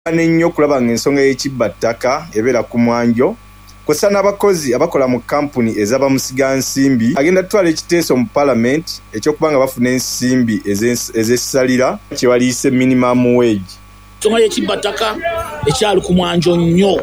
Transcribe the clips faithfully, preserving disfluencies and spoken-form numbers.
Nnyo kulaba ng'ensonga y'ekibbattaka ebeera ku mwanjo kw'ossa n'abakozi abakola mu kampuni ez'abamusiga nsimbi agenda tutwala ekiteeso mu paalamenti ekyokuba nga bafuna ensimbi ez'essalira kye baliise minimum wage. Ensonga y'ekibbattaka ekyali ku mwanjo nnyo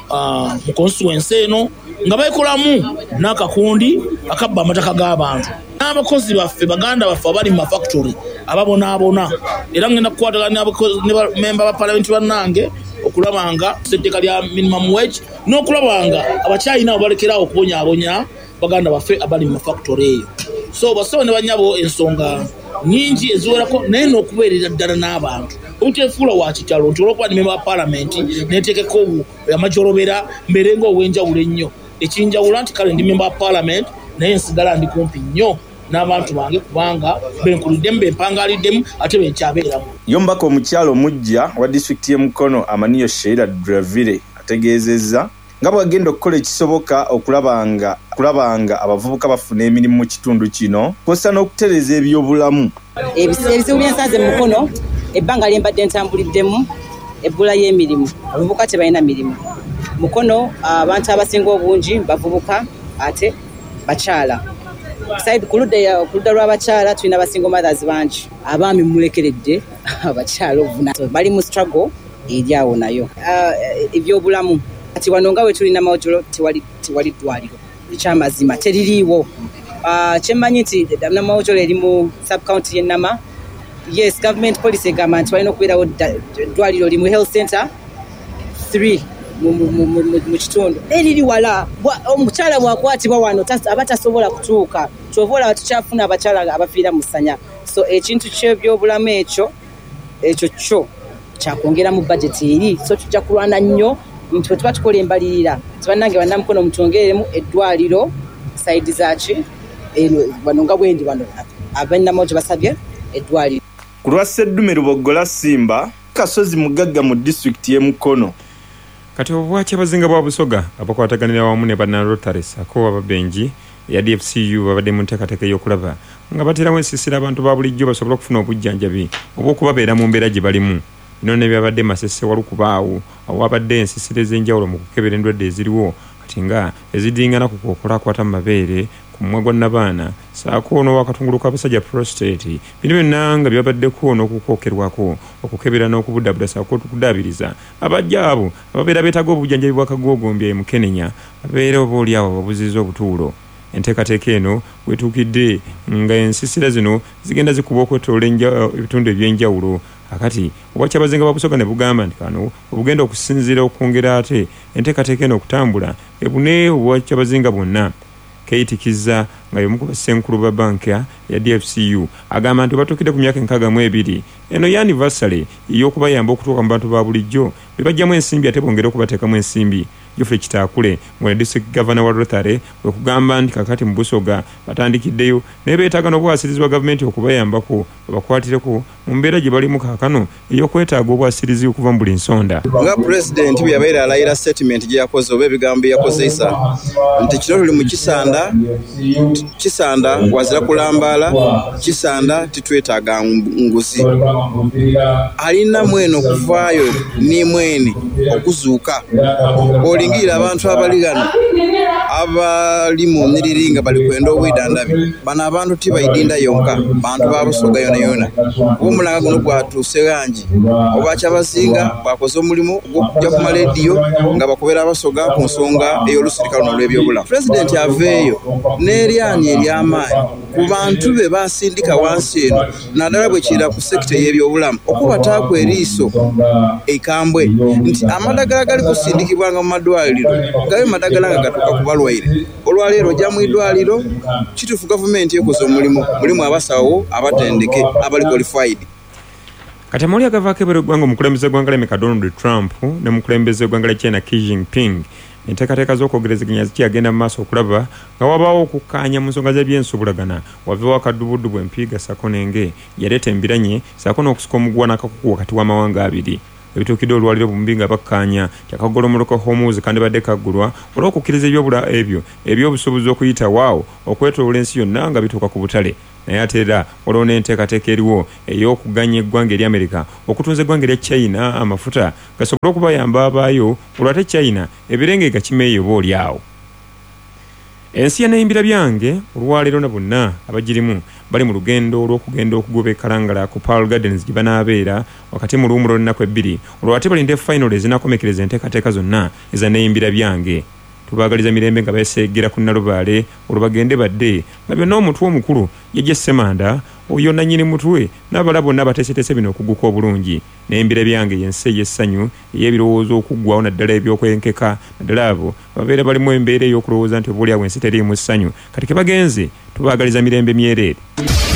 mu constituency eno nga beekolamu n'akakundi akabba amataka g'abantu. N'abakozi baffe baganda baffe abali mu mafactory ababonaabona era ngenda kukwatagana ne bamemba ba paalamenti bannange okulabanga etteeka lya minimum wage n'okulabanga abakyayina abo balekerawo okubonyaabonya baganda baffe abali mu mafactory eyo. So basawo ne banyabo ensonga nyingi eziwerako naye n'okubeerera ddala n'abantu obuteefuula wa kitalo nti olwokuba nimemba ba paalamenti neeteekeko amajolobera mbeere ng'ow'enjawulo ennyo. Ekinjawula nti kale ndi memba wa paalamenti naye nsigala ndi kumpi nnyo n'abantu bange kubanga benkuluddemu bempangaliddemu ate benkyabeeramu. Yombako omukyalo omujja wa disitulikiti y'e Mukono Amaniyo Sheila Dravire ategeezezza nga bw'agenda okukola ekisoboka okulabanga kulabanga abavubuka bafuna emirimu mu kitundu kino kw'ossa n'okutereeza ebyobulamu. Ebizibu byensanze mu Mukono ebbanga lye mbadde ntambuliddemu ebbula y'emirimu, abavubuka tebalina mirimu. Mukono abantu abasinga obungi bavubuka ate bakyala. Side kuludda kuludda lw'abakyala tulina abasingle mothers bangi abaami mulekeredde abakyala ovuna bali mu struggle eri awo nayo. Ebyobulamu kati wano nga we tulina mawojolo tewali tewali ddwaliro ekyamazima teririiwo. Kyemmanyi nti namawojolo eri mu subcounty y'e Nama. Yes, government policy egamba nti balina okubeerawo ddwaliro limu health center three mu kitundu eriri wala. Omukyala bwakwatibwa wano aba tasobola kutuuka kyova olaba tukyafuna abakyala abafiira mu ssanya. So ekintu ky'ebyobulamu ekyo ekyo kyo kyakwongera mu budget eri. So tujja kulwana nnyo nti bwe tuba tukola embalirira tibannange bannamukono mutongeremu eddwaliro sayidi zaki wano nga bwendi wano abennamojo basabye eddwaliro. Ku lwa Sseddume Lubogola Simba kasozi mugagga mu disitulikiti y'e Mukono. Kati obwaki abazinga bwa Busoga abakwataganira wamu ne banna Rotary Sacco ababenji ya D F C U babadde mu nteekateeka y'okulaba nga bateramu ensisira abantu ba bulijjo basobola okufuna obujjanjabi obw'okubabeera mu mbeera gye balimu. Bino ne byabadde Masese Walukubaawo awabadde ensisira ez'enjawulo mu kukebera endwadde eziriwo kati nga ezidingana ku kookola akwata mu mabeere ku mumwa gwa Nabaana saako n'owakatungulu k'abasajja prostate. Bino byonna nga byabaddeko n'okukookerwako okukebera n'okubuddabuda saako okudaabiriza abajja abo ababeera beetaaga obujjanjabi bw'akagoogombya mu Kenenya babeera obaolyawo babuzizza obutuulo. Enteekateeka eno wetuukidde nga ensisira zino zigenda zikuba okwetoloola ebitundu eby'enjawulo. Akati obwakyabazinga ba Busoga ne bugamba nti kano obugenda okusinziira okwongera ate enteekateeka eno okutambula ebune obwakyabazinga bwonna. Kate Kizza nga y'omu ku bassenkulu ba banka ya D F C U agamba nti batuukidde ku myaka enkaaga mu ebiri eno y'anniversary ey'okubayamba okutuuka mu bantu ba bulijjo be bajjamu ensimbi ate bongere okubateekamu ensimbi. Geoffrey Kitaakule mu district governor wa Rotary bwe kugamba nti kakati mu Busoga batandikiddeyo naye beetaaga n'obwasirizibwa gavumenti okubayambako babakwatireko mu mbeera gye balimu kaakano ey'okwetaaga obwasirizi okuva mu buli nsonda. Nga pulezidenti bwe yabeera alayira statement gye yakoze oba ebigambo bye yakozesa nti kino tuli mu kisanda kisanda wazira kulambaala kisanda titwetaaga nguzi. Alina mweno okuvaayo ni mwene okuzuuka olingira abantu abali gano abali mu nnyiriri nga bali kwenda obwedandabi bano abantu tibayidinda yonka bantu ba Busoga yona yona. Omulanga guno gwatuuse gangi obwakyabazinga bakoze omulimu gw'okujja ku malediyo nga bakubera Abasoga ku nsonga ey'olusirikale n'olw'ebyobulamu. Pulezidenti aveeyo n'eryanyi ery'amaanyi ku bantu be basindika wansi eno naddala bwe kira ku sekita y'ebyobulamu okubataako eriiso ekambwe nti amadagala gali kusindikibwanga mu madwaliro gabe madagala nga gatuuka ku balwaire. Olwaleero ojja mu idwaliro kituufu gavumenti ekoze omulimu mulimu abasawo abatendeke abali qualified. Kati amawulire agavaako ebweru eggwanga omukulembeze gw'eggwanga ly'Amerika Donald Trump ne mukulembeze gw'eggwanga lya China Xi Jinping enteekateeka z'okwogerezeganya zikyagenda mu maaso okulaba nga wabaawo okukkaanya mu nsonga z'ebyensuubulagana waveewo akaddubuddubwe empiiga ssaako n'enge yaleeta embiranye ssaako n'okusuka omugwa n'akakuku wakati w'amawanga abiri. Ebituukidde olwaliro bumbi nga bakkaanya kyakagolomoloka Hormuz kandi badde kaggulwa olw'okukkiriza ebyobula ebyo eby'obusuubuzi okuyita waawo okwetoloola ensi yonna nga bituuka ku butale. naye ate era waliwo n'enteekateeka eriwo ey'okuganya eggwanga eri Amerika okutunza eggwanga erya China amafuta gasobole okubayamba abaayo olwate China ebirenge gakimeeyo oba oli awo. Ensi ya Nayimbira byange olwaleero na bonna abagirimu bali mu lugendo olw'okugenda okugoba ekalangala ku Pearl Gardens gye banaabeera wakati mu luwumula olunaku ebbiri olwate balinde final ezinaakomekereza enteekateeka zonna eza Nayimbira byange. Tubaagaliza mirembe nga beeseegera ku Nalubaale olwo bagende badde nga byonna omutwe omukulu yejje Ssemanda oyo nannyini mutwe n'abala bonna bateeseteese bino okuguka obulungi. Nayimbira byange y'ensi ey'essanyu ey'ebirowoozo okuggwawo naddala ebyokwenkeka naddala abo babeera balimu embeera ey'okulowooza nti oba oli awo ensi teriimu ssanyu kati ke bagenze tubaagaliza mirembe myereere.